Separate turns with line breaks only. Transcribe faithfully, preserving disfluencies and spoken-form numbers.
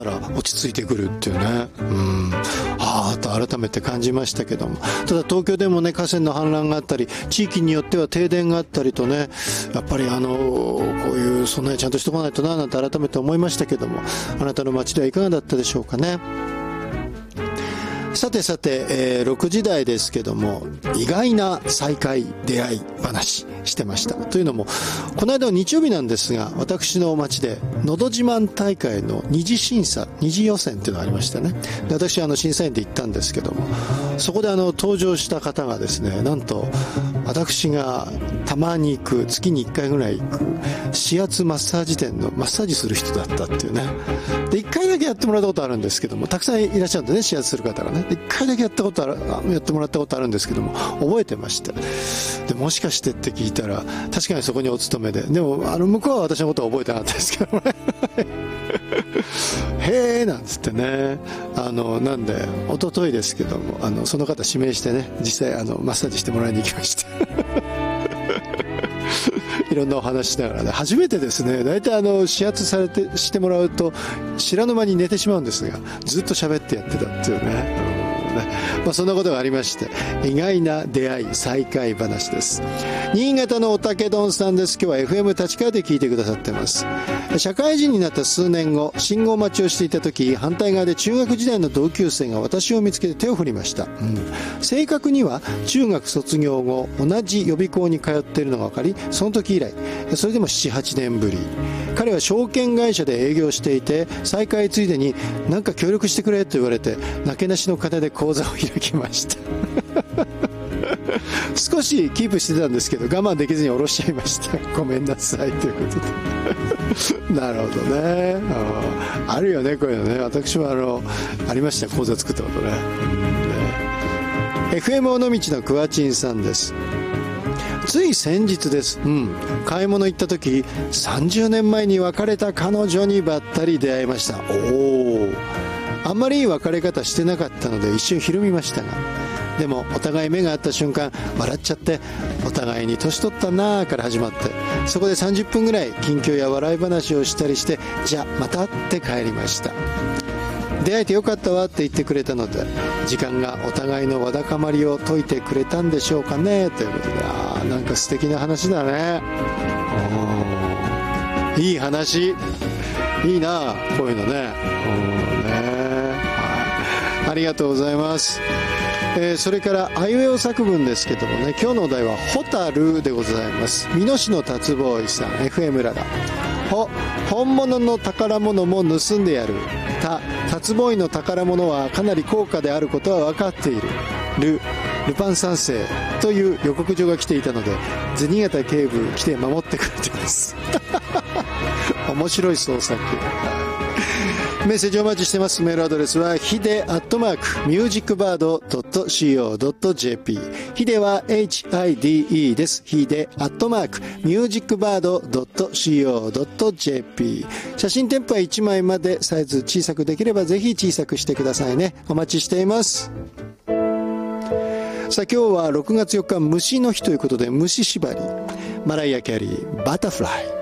落ち着いてくるっていうね、うん、はあと改めて感じましたけども、ただ東京でもね河川の氾濫があったり、地域によっては停電があったりとね、やっぱりあのこういう備えちゃんとしてこないとななんて改めて思いましたけども、あなたの街ではいかがだったでしょうかね。さてさて、えー、ろくじ台ですけども、意外な再会出会い話してました。というのもこの間の日曜日なんですが、私の町でのど自慢大会の二次審査二次予選っていうのがありましたね。で私はあの審査員で行ったんですけども、そこであの登場した方がですね、なんと私がたまに行く、月にいっかいぐらい行く指圧マッサージ店のマッサージする人だったっていうね。でいっかいだけやってもらったことあるんですけども、たくさんいらっしゃるんでね、指圧する方がね。いっかいだけやったことある、やってもらったことあるんですけども、覚えてました。でもしかしてって聞いたら、確かにそこにお勤めで、でもあの向こうは私のことは覚えてなかったですけどねへーなんつってね、あのなんで一昨日ですけども、あのその方指名してね、実際あのマッサージしてもらいに行きましたいろんなお話しながらね、初めてですね、大体あの指圧されてしてもらうと知らぬ間に寝てしまうんですが、ずっと喋ってやってたっていうね、まあ、そんなことがありまして、意外な出会い再会話です。新潟のおたけどんさんです。今日は エフエム 立川で聞いてくださってます。社会人になった数年後、信号待ちをしていた時、反対側で中学時代の同級生が私を見つけて手を振りました、うん、正確には中学卒業後同じ予備校に通っているのが分かり、その時以来、それでも ななはちねんぶり。彼は証券会社で営業していて、再会ついでになんか協力してくれと言われて、なけなしの金で口座を開きました少しキープしてたんですけど、我慢できずに下ろしちゃいましたごめんなさいということでなるほどね、 あ, あるよねこういうのね。私もあのありました、口座作ったことね、うん、エフエム 尾道のクワチンさんです。つい先日です、うん、買い物行った時、さんじゅうねんまえに別れた彼女にばったり出会いました。おお、あんまりいい別れ方してなかったので一瞬ひるみましたが、でもお互い目が合った瞬間笑っちゃって、お互いに年取ったなーから始まって、そこでさんじゅっぷんぐらい近況や笑い話をしたりして、じゃあまたって帰りました。出会えてよかったわって言ってくれたので、時間がお互いのわだかまりを解いてくれたんでしょうかね、ということで、あーなんか素敵な話だね。おいい話、いいなこういうのね。おね、はい、ありがとうございます。えー、それからあいうえお作文ですけどもね、今日のお題はホタルでございます。美濃市の達ボーイさん、 エフエム ララ。ほ、本物の宝物も盗んでやる。た、達ボーイの宝物はかなり高価であることは分かっている。ル、ルパン三世という予告状が来ていたので、銭形警部来て守ってくれてます面白い創作。メッセージお待ちしてます。メールアドレスはヒデアットマークミュージックバードドットシーオードットジェーピー。ヒデは エイチアイディーイー です。ヒデアットマークミュージックバードドットシーオードットジェーピー。写真添付はいちまいまで、サイズ小さくできればぜひ小さくしてくださいね。お待ちしています。さあ今日はろくがつよっか虫の日ということで、虫縛り、マライア・キャリー、バタフライ。